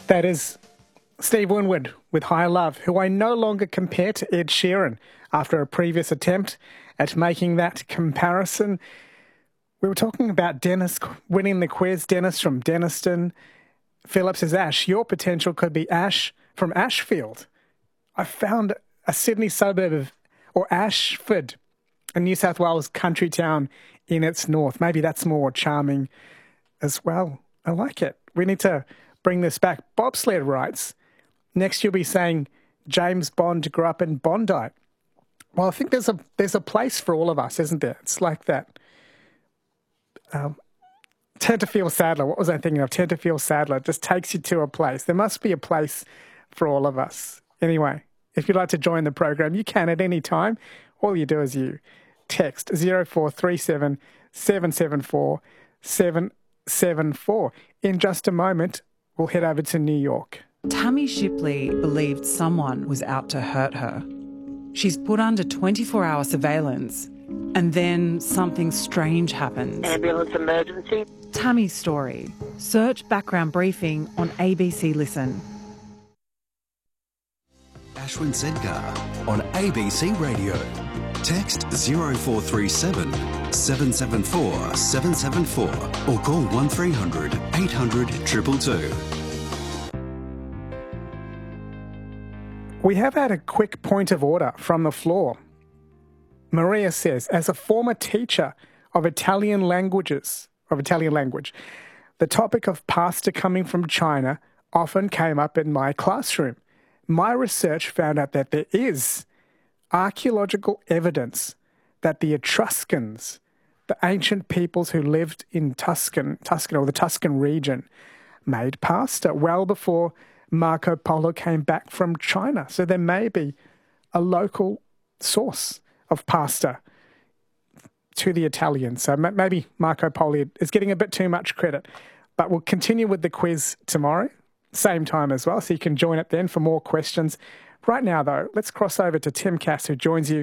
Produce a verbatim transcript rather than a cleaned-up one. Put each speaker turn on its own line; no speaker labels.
That is Steve Winwood with High Love, who I no longer compare to Ed Sheeran after a previous attempt at making that comparison. We were talking about Dennis winning the quiz. Dennis from Denniston. Philip says, Ash, your potential could be Ash from Ashfield. I found a Sydney suburb of, or Ashford, a New South Wales country town in its north. Maybe that's more charming as well. I like it. We need to bring this back. Bobsled writes, next you'll be saying James Bond grew up in Bondi. Well, I think there's a there's a place for all of us, isn't there? It's like that. Um, Tenterfield Sadler, what was I thinking of? Tenterfield Sadler just takes you to a place. There must be a place for all of us. Anyway, if you'd like to join the program, you can at any time. All you do is you text zero four three seven, seven seven four, seven seven four. In just a moment, we'll head over to New York.
Tammy Shipley believed someone was out to hurt her. She's put under twenty-four hour surveillance, and then something strange happens.
Ambulance emergency.
Tammy's story. Search background briefing on A B C Listen.
Ashwin Sedgar on A B C Radio. Text zero four three seven, seven seven four, seven seven four or call one three hundred, eight hundred, two two two.
We have had a quick point of order from the floor. Maria says, as a former teacher of Italian languages, of Italian language, the topic of pasta coming from China often came up in my classroom. My research found out that there is archaeological evidence that the Etruscans, the ancient peoples who lived in Tuscan, Tuscan or the Tuscan region, made pasta well before Marco Polo came back from China. So there may be a local source of pasta to the Italians. So maybe Marco Polo is getting a bit too much credit. But we'll continue with the quiz tomorrow, same time as well, so you can join it then for more questions. Right now, though, let's cross over to Tim Cass, who joins you